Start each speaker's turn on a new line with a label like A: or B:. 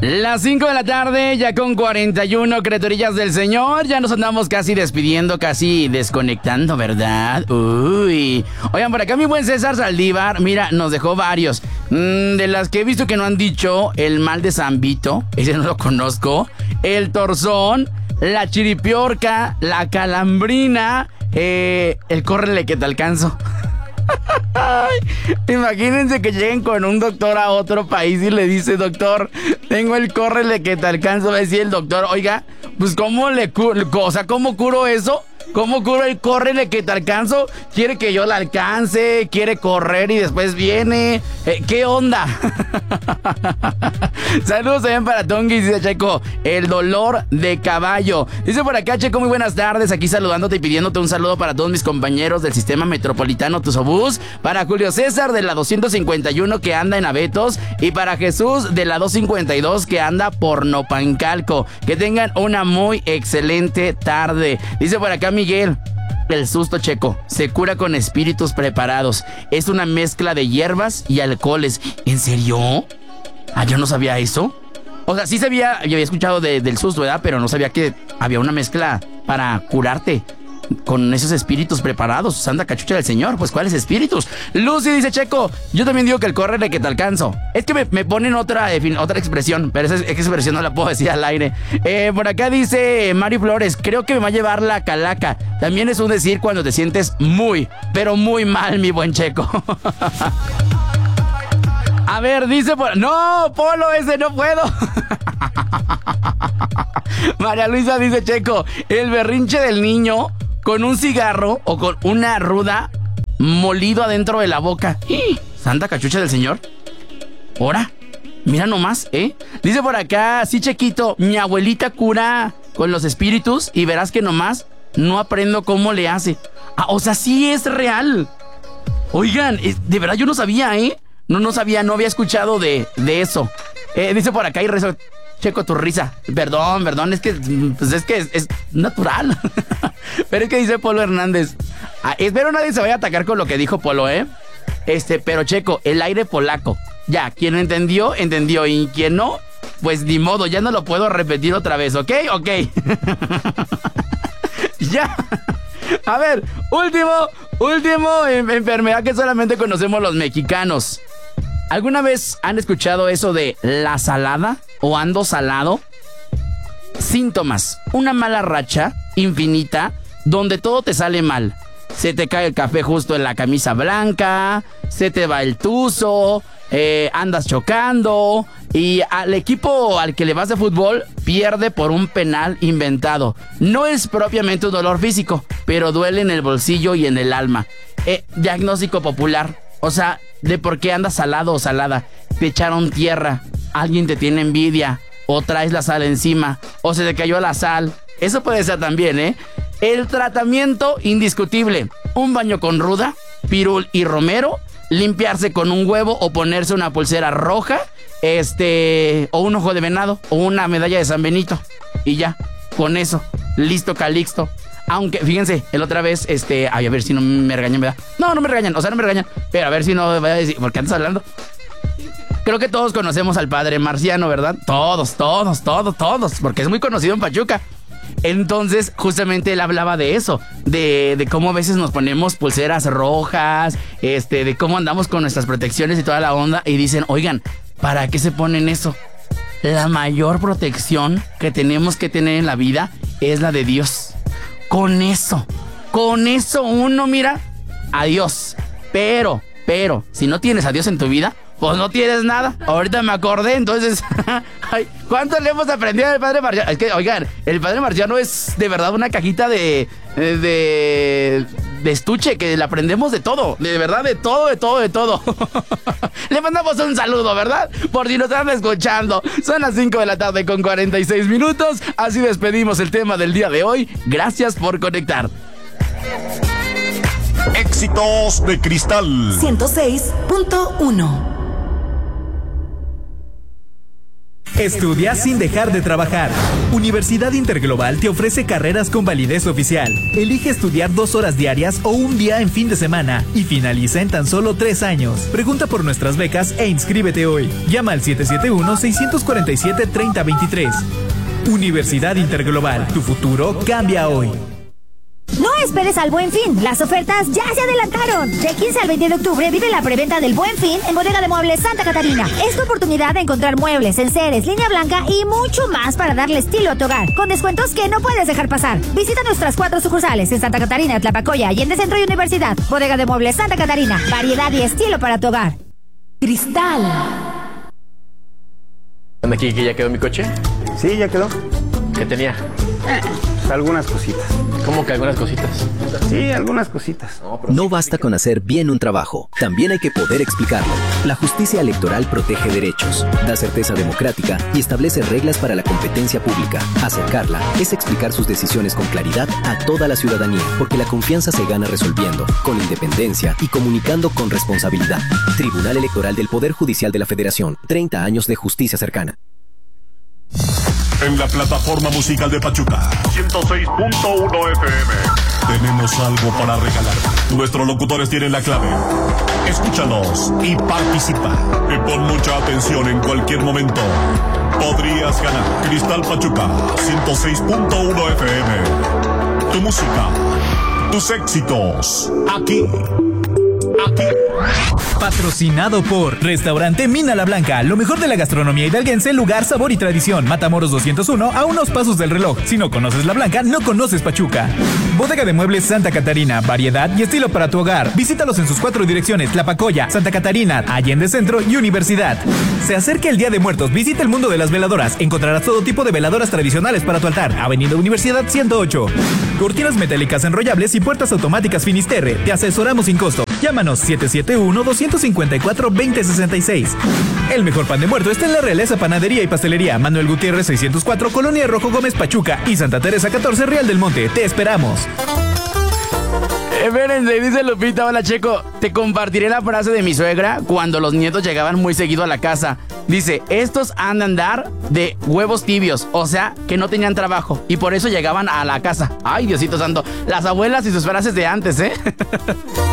A: Las 5 de la tarde, ya con 41 criaturillas del Señor. Ya nos andamos casi despidiendo, casi desconectando, ¿verdad? Uy. Oigan, por acá mi buen César Saldívar, mira, nos dejó varios. De las que he visto que no han dicho, el mal de San Vito, ese no lo conozco. El torzón, la chiripiorca, la calambrina, el córrele que te alcanzo. Imagínense que lleguen con un doctor a otro país y le dice: doctor, tengo el córrele que te alcanzo. Va a decir el doctor: oiga, pues ¿cómo cómo curo eso? ¿Cómo curo el córrele que te alcanzo? ¿Quiere que yo la alcance? ¿Quiere correr y después viene? ¿Qué onda? Saludos también para Tonguis, dice Checo, el dolor de caballo. Dice por acá, Checo, muy buenas tardes. Aquí saludándote y pidiéndote un saludo para todos mis compañeros del sistema metropolitano Tusobús. Para Julio César de la 251 que anda en Abetos. Y para Jesús de la 252 que anda por Nopancalco. Que tengan una muy excelente tarde. Dice por acá Miguel: el susto, Checo, se cura con espíritus preparados. Es una mezcla de hierbas y alcoholes. ¿En serio? Ah, yo no sabía eso. O sea, sí sabía, yo había escuchado del susto, ¿verdad? Pero no sabía que había una mezcla para curarte con esos espíritus preparados. Santa cachucha del Señor, pues ¿cuáles espíritus? Lucy dice: Checo, yo también digo que el córrele que te alcanzo. Es que me ponen otra expresión, pero esa expresión no la puedo decir al aire. Por acá dice Mari Flores: creo que me va a llevar la calaca. También es un decir cuando te sientes muy, pero muy mal, mi buen Checo. A ver, dice no, Polo, ese no puedo. María Luisa dice: Checo, el berrinche del niño con un cigarro o con una ruda molido adentro de la boca. Santa cachucha del Señor. Ahora, mira nomás, Dice por acá, sí, Chequito, mi abuelita cura con los espíritus y verás que nomás no aprendo cómo le hace. Ah, o sea, sí es real. Oigan, de verdad yo no sabía, No sabía, no había escuchado de eso. Dice por acá y rezo: Checo, tu risa. Perdón, es que es natural. Pero es que dice Polo Hernández. Espero nadie se vaya a atacar con lo que dijo Polo, pero Checo, el aire polaco. Ya, quien entendió, y quien no, pues ni modo, ya no lo puedo repetir otra vez, ¿ok? Ok. Ya. A ver, último enfermedad que solamente conocemos los mexicanos. ¿Alguna vez han escuchado eso de la salada o ando salado? Síntomas: una mala racha infinita donde todo te sale mal. Se te cae el café justo en la camisa blanca, se te va el tuzo, andas chocando y al equipo al que le vas de fútbol pierde por un penal inventado. No es propiamente un dolor físico, pero duele en el bolsillo y en el alma. Diagnóstico popular. O sea, de por qué andas salado o salada. Te echaron tierra, alguien te tiene envidia, o traes la sal encima, o se te cayó la sal. Eso puede ser también, El tratamiento indiscutible: un baño con ruda, pirul y romero, limpiarse con un huevo o ponerse una pulsera roja, o un ojo de venado, o una medalla de San Benito. Y ya, con eso, listo Calixto. Aunque, fíjense, el otra vez, a ver si no me regañan, ¿verdad? No me regañan, no me regañan. Pero a ver si no me voy a decir, ¿por qué andas hablando? Creo que todos conocemos al padre Marciano, ¿verdad? Todos, porque es muy conocido en Pachuca. Entonces, justamente él hablaba de eso, de cómo a veces nos ponemos pulseras rojas, de cómo andamos con nuestras protecciones y toda la onda. Y dicen: oigan, ¿para qué se ponen eso? La mayor protección que tenemos que tener en la vida es la de Dios. Con eso uno, mira, a Dios. Pero, si no tienes a Dios en tu vida, pues no tienes nada. Ahorita me acordé, entonces, ay, ¿cuánto le hemos aprendido del padre Marciano? Es que, oigan, el padre Marciano es de verdad una cajita de estuche, que le aprendemos de todo, de verdad, de todo. Le mandamos un saludo, ¿verdad? Por si nos están escuchando. Son las 5 de la tarde con 46 minutos. Así despedimos el tema del día de hoy. Gracias por conectar.
B: Éxitos de Cristal
C: 106.1. Estudia sin dejar de trabajar. Universidad Interglobal te ofrece carreras con validez oficial. Elige estudiar 2 horas diarias o un día en fin de semana y finaliza en tan solo 3 años. Pregunta por nuestras becas e inscríbete hoy. Llama al 771-647-3023. Universidad Interglobal, tu futuro cambia hoy.
D: No esperes al Buen Fin, las ofertas ya se adelantaron. De 15 al 20 de octubre vive la preventa del Buen Fin en Bodega de Muebles Santa Catarina. Es tu oportunidad de encontrar muebles, enseres, línea blanca y mucho más para darle estilo a tu hogar, con descuentos que no puedes dejar pasar. Visita nuestras 4 sucursales en Santa Catarina, Tlapacoya, Allende Centro y Universidad. Bodega de Muebles Santa Catarina, variedad y estilo para tu hogar. Cristal.
E: ¿Dónde aquí que ya quedó mi coche?
F: Sí, ya quedó.
E: ¿Qué tenía?
F: Algunas cositas.
E: ¿Cómo que algunas cositas?
F: Sí, algunas cositas.
G: No basta con hacer bien un trabajo, también hay que poder explicarlo. La justicia electoral protege derechos, da certeza democrática y establece reglas para la competencia pública. Acercarla es explicar sus decisiones con claridad a toda la ciudadanía, porque la confianza se gana resolviendo, con independencia y comunicando con responsabilidad. Tribunal Electoral del Poder Judicial de la Federación, 30 años de justicia cercana.
B: En la plataforma musical de Pachuca, 106.1 FM. Tenemos algo para regalar. Nuestros locutores tienen la clave. Escúchanos y participa. Y pon mucha atención en cualquier momento. Podrías ganar Cristal Pachuca, 106.1 FM. Tu música, tus éxitos, aquí.
C: Patrocinado por Restaurante Mina La Blanca, lo mejor de la gastronomía hidalguense, lugar, sabor y tradición. Matamoros 201, a unos pasos del reloj. Si no conoces La Blanca, no conoces Pachuca. Bodega de Muebles Santa Catarina, variedad y estilo para tu hogar. Visítalos en sus 4 direcciones: Tlapacoya, Santa Catarina, Allende Centro y Universidad. Se acerca el Día de Muertos, visita el mundo de las veladoras. Encontrarás todo tipo de veladoras tradicionales para tu altar. Avenida Universidad 108. Cortinas metálicas enrollables y puertas automáticas Finisterre. Te asesoramos sin costo. Llámanos 771-254-2066. El mejor pan de muerto está en la Realeza Panadería y Pastelería. Manuel Gutiérrez 604, Colonia Rojo Gómez, Pachuca, y Santa Teresa 14, Real del Monte. Te esperamos.
A: Espérense, dice Lupita: hola Checo, te compartiré la frase de mi suegra cuando los nietos llegaban muy seguido a la casa. Dice: estos han de andar de huevos tibios, o sea, que no tenían trabajo y por eso llegaban a la casa. Ay, Diosito santo, las abuelas y sus frases de antes, ¿eh?